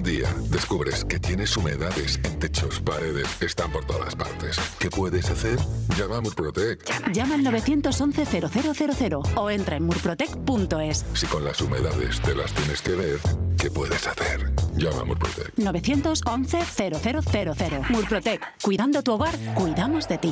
día descubres que tienes humedades en techos, paredes, están por todas partes. ¿Qué puedes hacer? Llama a Murprotec. Llama al 911-0000 o entra en murprotec.es. Si con las humedades te las tienes que ver, ¿qué puedes hacer? Llama a Murprotec. 911-0000. Murprotec. Cuidando tu hogar, cuidamos de ti.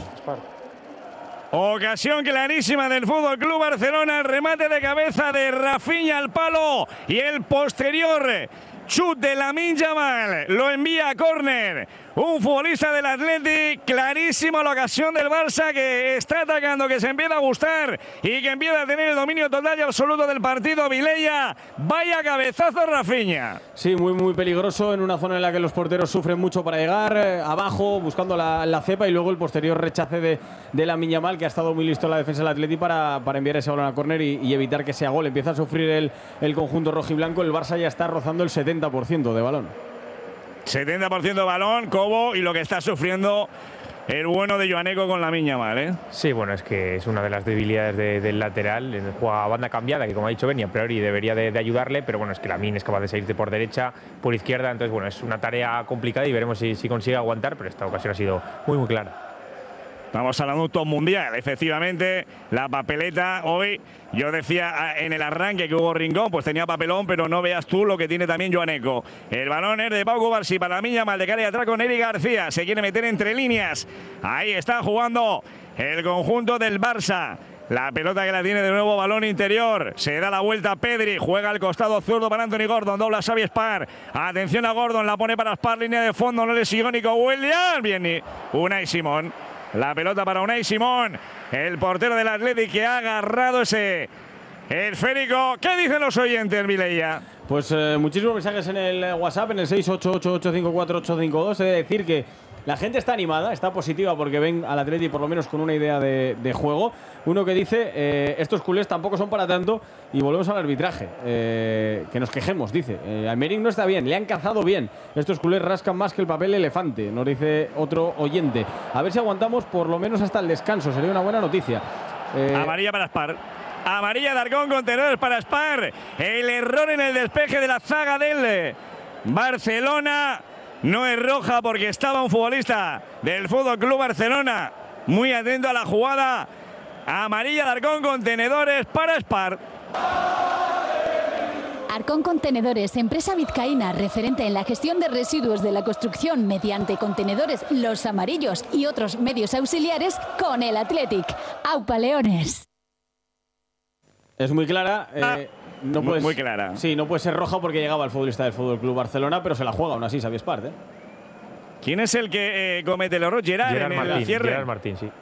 Ocasión clarísima del Fútbol Club Barcelona, el remate de cabeza de Rafinha al palo y el posterior chut de Lamine Yamal lo envía a córner. Un futbolista del Athletic, clarísima la ocasión del Barça que está atacando, que se empieza a gustar y que empieza a tener el dominio total y absoluto del partido. Vilella, vaya cabezazo Rafinha. Sí, muy peligroso en una zona en la que los porteros sufren mucho para llegar abajo, buscando la cepa, y luego el posterior rechace de Lamine Yamal, que ha estado muy listo en la defensa del Athletic para enviar ese balón a córner y evitar que sea gol. Empieza a sufrir el conjunto rojiblanco. El Barça ya está rozando el 70% de balón. 70% de balón, Cobo, y lo que está sufriendo el bueno de Joaneco con Lamine Yamal, ¿eh? Sí, bueno, es que es una de las debilidades del lateral. Juega a banda cambiada, que como ha dicho Beni, a priori debería de ayudarle, pero bueno, es que Lamine es capaz de salirte por derecha, por izquierda, entonces bueno, es una tarea complicada y veremos si consigue aguantar, pero esta ocasión ha sido muy clara. Estamos hablando de un top mundial, efectivamente, la papeleta hoy, yo decía en el arranque que hubo Rincón, pues tenía papelón, pero no veas tú lo que tiene también Joaneco. El balón es de Pau Cubarsí para Lamine Yamal, de cara y atrás con Eric García, se quiere meter entre líneas, ahí está jugando el conjunto del Barça. La pelota que la tiene de nuevo, balón interior. Se da la vuelta Pedri, juega al costado zurdo para Anthony Gordon, dobla Xavi Spar. Atención a Gordon, la pone para Spar, línea de fondo, no le sigue Nico Williams. Bien, Unai Simón. La pelota para Unai Simón, el portero del Athletic, que ha agarrado ese esférico. ¿Qué dicen los oyentes, Vilella? Pues muchísimos mensajes en el WhatsApp, en el 688854852. He de decir que la gente está animada, está positiva porque ven al Athletic por lo menos con una idea de juego. Uno que dice, estos culés tampoco son para tanto, y volvemos al arbitraje. Que nos quejemos, dice. Almeric no está bien, le han cazado bien. Estos culés rascan más que el papel elefante, nos dice otro oyente. A ver si aguantamos por lo menos hasta el descanso, sería una buena noticia. Amarilla para Spar. Amarilla de Arcón, contenedores para Spar. El error en el despeje de la zaga del Barcelona. No es roja porque estaba un futbolista del Fútbol Club Barcelona muy atento a la jugada. Amarilla de Arcón, contenedores para Spar. Arcón Contenedores, empresa vizcaína referente en la gestión de residuos de la construcción mediante contenedores, Los Amarillos y otros medios auxiliares con el Athletic. ¡Aupa Leones! Es muy clara. No puedes, muy clara. Sí, no puede ser roja porque llegaba el futbolista del Fútbol Club Barcelona, pero se la juega aún así, Xavi Espart, ¿eh? ¿Quién es el que comete el error? Gerard Martín, cierre. Gerard Martín, sí.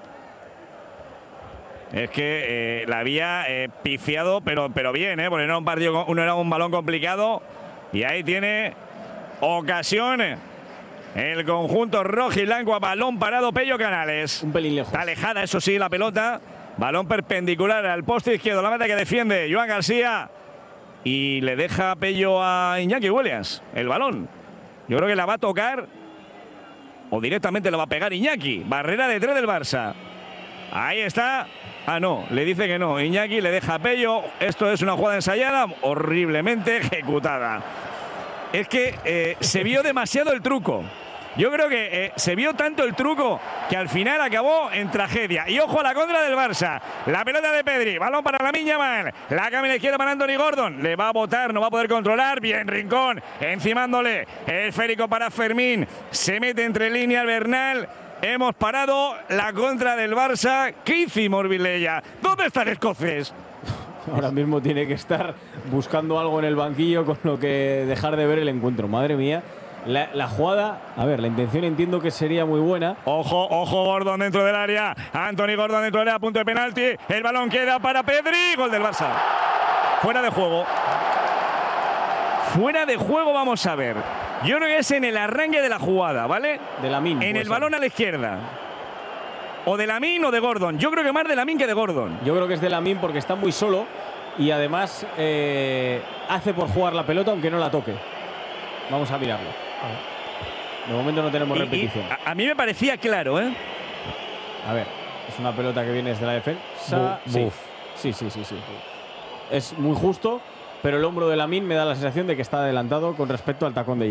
Es que la había pifiado, pero bien, porque no era un balón complicado. Y ahí tiene ocasión el conjunto rojo y blanco a balón parado, Pello Canales. Un pelín lejos. Está alejada, eso sí, la pelota. Balón perpendicular al poste izquierdo, la meta que defiende Joan García. Y le deja Pello a Iñaki Williams el balón. Yo creo que la va a tocar o directamente la va a pegar Iñaki. Barrera de 3 del Barça. Ahí está. Ah, no, le dice que no. Iñaki le deja a Pello. Esto es una jugada ensayada, horriblemente ejecutada. Es que se vio demasiado el truco. Yo creo que se vio tanto el truco que al final acabó en tragedia. Y ojo a la contra del Barça. La pelota de Pedri. Balón para Lamine Yamal. La cambia a la izquierda para Anthony Gordon. Le va a botar, no va a poder controlar. Bien, Rincón. Encimándole. El esférico para Fermín. Se mete entre líneas Bernal. Hemos parado la contra del Barça. ¿Qué hicimos, Vilella? ¿Dónde está el escocés? Ahora mismo tiene que estar buscando algo en el banquillo con lo que dejar de ver el encuentro. Madre mía. La jugada, a ver, la intención entiendo que sería muy buena. Ojo, Gordon dentro del área. Anthony Gordon dentro del área, punto de penalti. El balón queda para Pedri. Gol del Barça. Fuera de juego. Fuera de juego, vamos a ver. Yo creo que es en el arranque de la jugada, ¿vale? De Lamine. En el balón a la izquierda. O de Lamine o de Gordon. Yo creo que más de Lamine que de Gordon. Yo creo que es de Lamine porque está muy solo y además hace por jugar la pelota aunque no la toque. Vamos a mirarlo. De momento no tenemos repetición. A mí me parecía claro, ¿eh? A ver, es una pelota que viene desde la defensa. Sí. Es muy justo, pero el hombro de Lamine me da la sensación de que está adelantado con respecto al tacón de